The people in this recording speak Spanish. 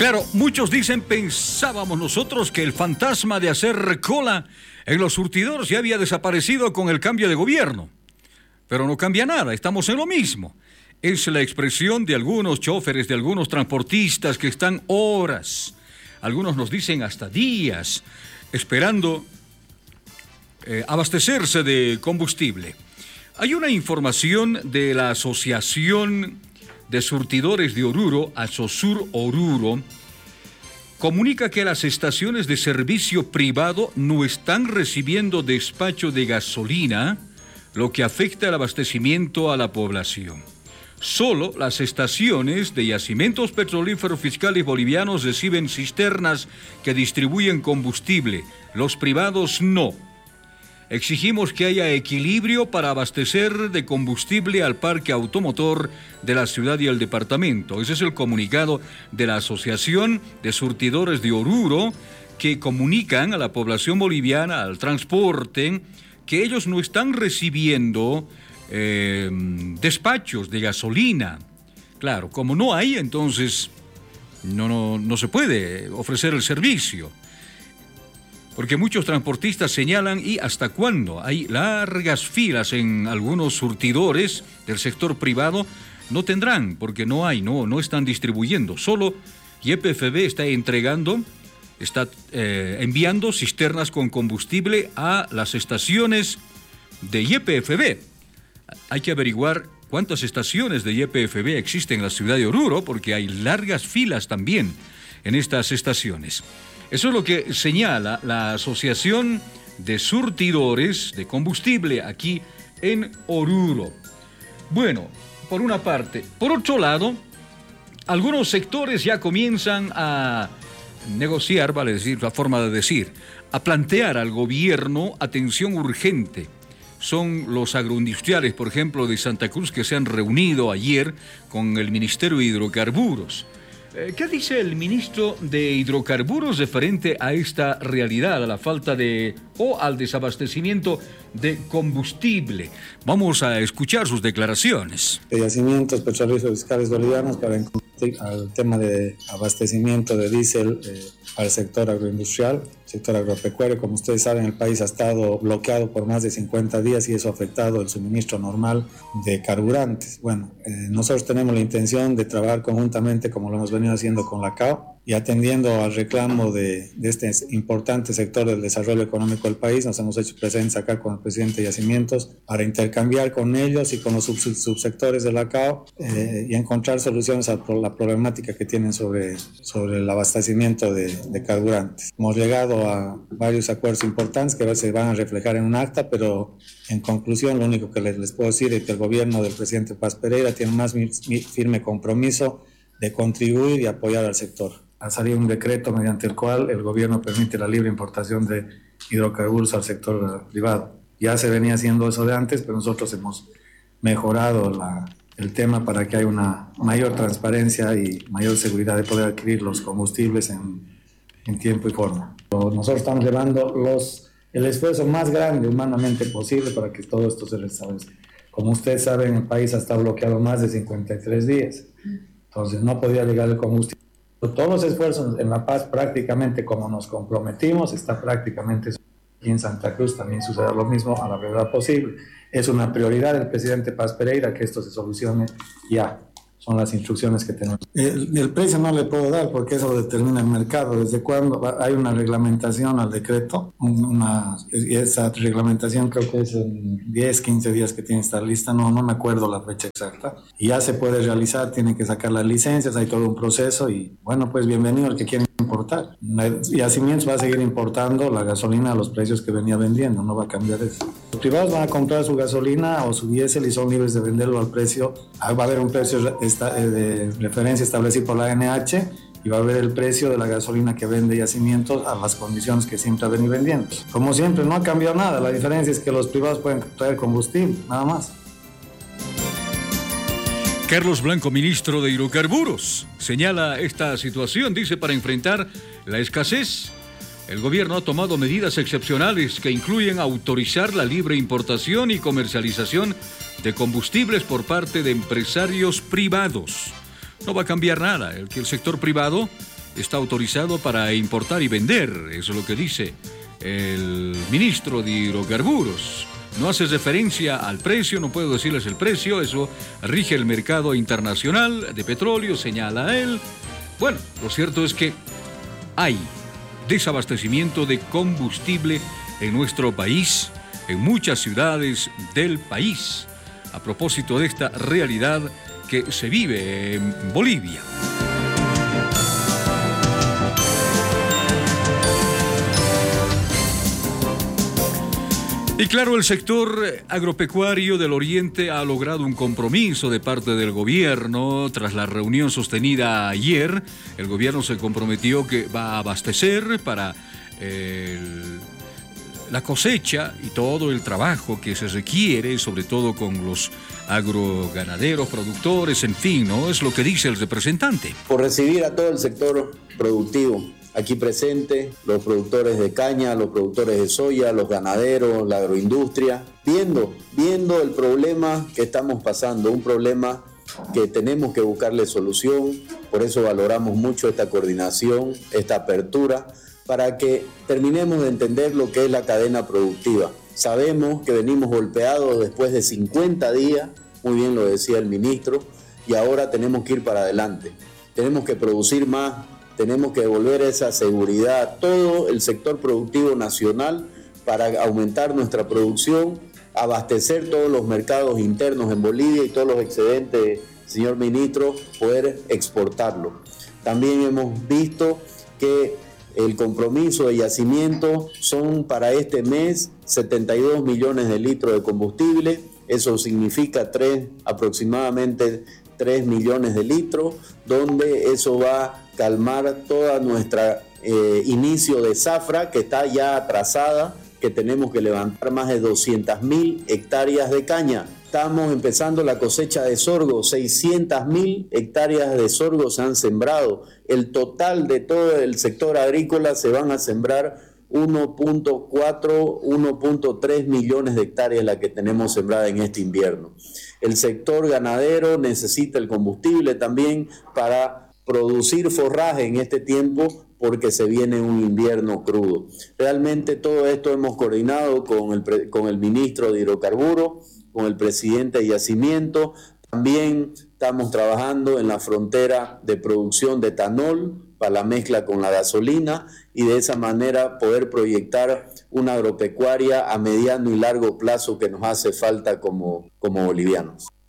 Claro, muchos dicen, pensábamos nosotros que el fantasma de hacer cola en los surtidores ya había desaparecido con el cambio de gobierno. Pero no cambia nada, estamos en lo mismo. Es la expresión de algunos choferes, de algunos transportistas que están horas, algunos nos dicen hasta días, esperando abastecerse de combustible. Hay una información de la Asociación de Surtidores de Oruro, Asosur Oruro, comunica que las estaciones de servicio privado no están recibiendo despacho de gasolina, lo que afecta el abastecimiento a la población. Solo las estaciones de yacimientos petrolíferos fiscales bolivianos reciben cisternas que distribuyen combustible, los privados no. Exigimos que haya equilibrio para abastecer de combustible al parque automotor de la ciudad y el departamento. Ese es el comunicado de la Asociación de Surtidores de Oruro, que comunican a la población boliviana, al transporte, que ellos no están recibiendo despachos de gasolina. Claro, como no hay, entonces no se puede ofrecer el servicio. Porque muchos transportistas señalan, ¿y hasta cuándo? Hay largas filas en algunos surtidores del sector privado, no tendrán, porque no hay, no están distribuyendo. Solo YPFB está enviando cisternas con combustible a las estaciones de YPFB. Hay que averiguar cuántas estaciones de YPFB existen en la ciudad de Oruro, porque hay largas filas también en estas estaciones. Eso es lo que señala la Asociación de Surtidores de Combustible aquí en Oruro. Bueno, por una parte. Por otro lado, algunos sectores ya comienzan a negociar, vale decir, la forma de decir, a plantear al gobierno atención urgente. Son los agroindustriales, por ejemplo, de Santa Cruz, que se han reunido ayer con el Ministerio de Hidrocarburos. ¿Qué dice el ministro de Hidrocarburos referente a esta realidad, a la falta al desabastecimiento de combustible? Vamos a escuchar sus declaraciones. Yacimientos petrolíferos fiscales bolivianos para al tema de abastecimiento de diésel al sector agroindustrial, sector agropecuario. Como ustedes saben, el país ha estado bloqueado por más de 50 días y eso ha afectado el suministro normal de carburantes. Bueno, nosotros tenemos la intención de trabajar conjuntamente, como lo hemos venido haciendo con la CAO, y atendiendo al reclamo de este importante sector del desarrollo económico del país. Nos hemos hecho presentes acá con el presidente de Yacimientos para intercambiar con ellos y con los subsectores de la CAO y encontrar soluciones a la problemática que tienen sobre el abastecimiento de carburantes. Hemos llegado a varios acuerdos importantes que se van a reflejar en un acta, pero en conclusión lo único que les puedo decir es que el gobierno del presidente Paz Pereira tiene un más firme compromiso de contribuir y apoyar al sector. Ha salido un decreto mediante el cual el gobierno permite la libre importación de hidrocarburos al sector privado. Ya se venía haciendo eso de antes, pero nosotros hemos mejorado el tema para que haya una mayor transparencia y mayor seguridad de poder adquirir los combustibles en tiempo y forma. Nosotros estamos llevando el esfuerzo más grande humanamente posible para que todo esto se restablezca. Como ustedes saben, el país ha estado bloqueado más de 53 días. Entonces no podía llegar el combustible. Todos los esfuerzos en La Paz, prácticamente como nos comprometimos, está prácticamente aquí en Santa Cruz también sucede lo mismo a la brevedad posible. Es una prioridad del presidente Paz Pereira que esto se solucione ya. Son las instrucciones que tenemos. El precio no le puedo dar porque eso lo determina el mercado. ¿Desde cuándo hay una reglamentación al decreto? Esa reglamentación creo que es en 10, 15 días que tiene que estar lista. No me acuerdo la fecha exacta. Y ya se puede realizar, tienen que sacar las licencias, hay todo un proceso y bueno, pues bienvenido el que quiera importar. Yacimientos va a seguir importando la gasolina a los precios que venía vendiendo, no va a cambiar eso. Los privados van a comprar su gasolina o su diésel y son libres de venderlo al precio. Va a haber un precio de referencia establecido por la ANH y va a haber el precio de la gasolina que vende Yacimientos a las condiciones que siempre ha venido vendiendo. Como siempre, no ha cambiado nada. La diferencia es que los privados pueden traer combustible, nada más. Carlos Blanco, ministro de Hidrocarburos, señala esta situación, dice, para enfrentar la escasez. El gobierno ha tomado medidas excepcionales que incluyen autorizar la libre importación y comercialización de combustibles por parte de empresarios privados. No va a cambiar nada, el sector privado está autorizado para importar y vender, eso es lo que dice el ministro de Hidrocarburos. No hace referencia al precio, no puedo decirles el precio, eso rige el mercado internacional de petróleo, señala él. Bueno, lo cierto es que hay desabastecimiento de combustible en nuestro país, en muchas ciudades del país, a propósito de esta realidad que se vive en Bolivia. Y claro, el sector agropecuario del Oriente ha logrado un compromiso de parte del gobierno. Tras la reunión sostenida ayer, el gobierno se comprometió que va a abastecer para la cosecha y todo el trabajo que se requiere, sobre todo con los agroganaderos, productores, en fin, ¿no? Es lo que dice el representante. Por recibir a todo el sector productivo aquí presente, los productores de caña, los productores de soya, los ganaderos, la agroindustria, viendo el problema que estamos pasando, un problema que tenemos que buscarle solución. Por eso valoramos mucho esta coordinación, esta apertura, para que terminemos de entender lo que es la cadena productiva. Sabemos que venimos golpeados después de 50 días, muy bien lo decía el ministro, y ahora tenemos que ir para adelante. Tenemos que producir más, tenemos que devolver esa seguridad a todo el sector productivo nacional para aumentar nuestra producción, abastecer todos los mercados internos en Bolivia y todos los excedentes, señor ministro, poder exportarlo. También hemos visto que el compromiso de yacimiento son para este mes 72 millones de litros de combustible, eso significa aproximadamente 3 millones de litros, donde eso va a calmar toda nuestra inicio de zafra que está ya atrasada, que tenemos que levantar más de 200.000 hectáreas de caña. Estamos empezando la cosecha de sorgo, 600.000 hectáreas de sorgo se han sembrado. El total de todo el sector agrícola se van a sembrar 1.4, 1.3 millones de hectáreas la que tenemos sembrada en este invierno. El sector ganadero necesita el combustible también para producir forraje en este tiempo porque se viene un invierno crudo. Realmente todo esto hemos coordinado con el ministro de Hidrocarburos, con el presidente de Yacimiento. También estamos trabajando en la frontera de producción de etanol para la mezcla con la gasolina y de esa manera poder proyectar una agropecuaria a mediano y largo plazo que nos hace falta como bolivianos.